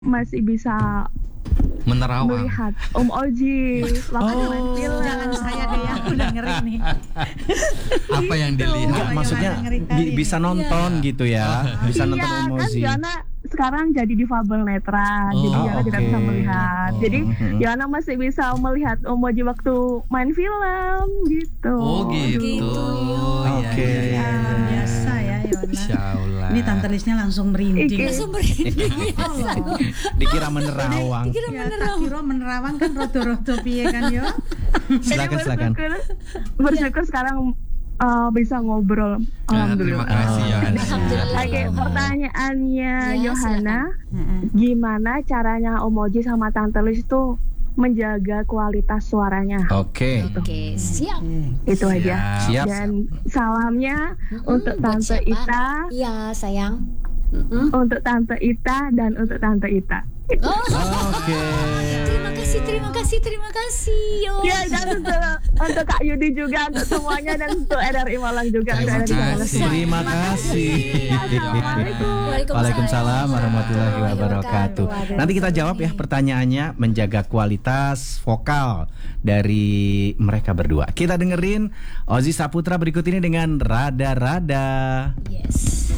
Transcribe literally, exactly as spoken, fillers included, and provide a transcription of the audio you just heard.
masih bisa menerawang melihat Om Oji waktu Oh. main film. Jangan saya deh yang udah ngeri nih. apa yang Gitu. dilihat? Enggak, maksudnya Ngeri kali bi- ini. bisa nonton Iya. gitu ya. Bisa nonton Iya kan emosi. Yana sekarang jadi difabel netra, Oh, jadi Yana tidak oke. bisa melihat. Oh. Jadi Mhm. Yana masih bisa melihat Om Oji waktu main film gitu. Oh gitu. Gitu, Iya, Oke. iya, iya, iya. Biasa ya Yona. Masya Allah. Ini Tante Lisnya langsung merinding. Iki. Langsung merinding. Dikira menerawang. Dikira Ya, menerawang. tak kira menerawang kan roto-roto piye kan yo. Silakan Jadi silakan. bersyukur, bersyukur sekarang uh, bisa ngobrol. Ah, terima Alhamdulillah. kasih Oh. Yohana. Alhamdulillah. Oke, pertanyaannya Ya, Yohana, Heeh. gimana caranya Om Oji sama Tante Lis itu menjaga kualitas suaranya? Oke. Oke, siap. Itu aja. Siap. Dan salamnya Mm-mm, untuk buat Tante siapa? Ita, Iya, sayang. Mm-mm. untuk Tante Ita dan untuk Tante Ita. Oh, Oke. terima kasih, terima kasih, terima kasih. Yo. Ya, dan untuk, untuk Kak Yudi juga, untuk semuanya, dan untuk R R I Malang juga. Terima untuk R R I Malang. kasih. Terima kasih. Assalamualaikum. Waalaikumsalam warahmatullahi wabarakatuh. Waduh, Nanti kita jawab ya ini. pertanyaannya menjaga kualitas vokal dari mereka berdua. Kita dengerin Ozi Saputra berikut ini dengan Rada-Rada. Yes.